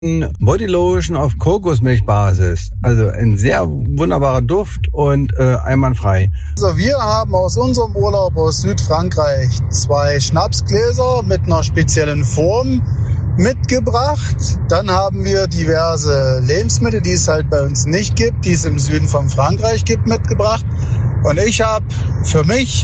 Bodylotion auf Kokosmilchbasis. Also ein sehr wunderbarer Duft und einwandfrei. Also wir haben aus unserem Urlaub aus Südfrankreich 2 Schnapsgläser mit einer speziellen Form mitgebracht. Dann haben wir diverse Lebensmittel, die es halt bei uns nicht gibt, die es im Süden von Frankreich gibt, mitgebracht. Und ich habe für mich